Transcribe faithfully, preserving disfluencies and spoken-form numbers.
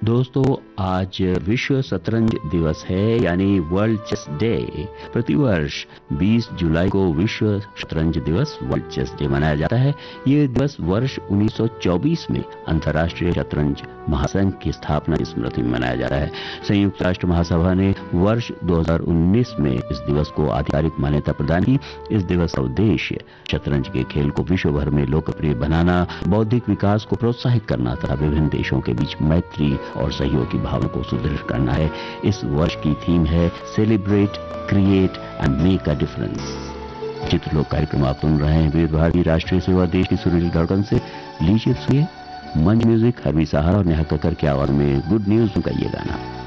दोस्तों, आज विश्व शतरंज दिवस है, यानी वर्ल्ड चेस डे। प्रतिवर्ष बीस जुलाई को विश्व शतरंज दिवस, वर्ल्ड चेस डे मनाया जाता है। ये दिवस वर्ष उन्नीस सौ चौबीस में अंतर्राष्ट्रीय शतरंज महासंघ की स्थापना की स्मृति में मनाया जा रहा है। संयुक्त राष्ट्र महासभा ने वर्ष दो हज़ार उन्नीस में इस दिवस को आधिकारिक मान्यता प्रदान की। इस दिवस का उद्देश्य शतरंज के खेल को विश्व भर में लोकप्रिय बनाना, बौद्धिक विकास को प्रोत्साहित करना तथा विभिन्न देशों के बीच मैत्री और सहयोग की भावना को सुदृढ़ करना है। इस वर्ष की थीम है celebrate, create and make a difference. चित्रलोक कार्यक्रम आप सुन रहे हैं विविध भारती राष्ट्रीय सेवा, देश की सुरीली धड़कन से। लीजिए सुनिए मंच म्यूजिक, हरवी सहारा और नेहा कक्कर की आवाज में गुड न्यूज का ये गाना।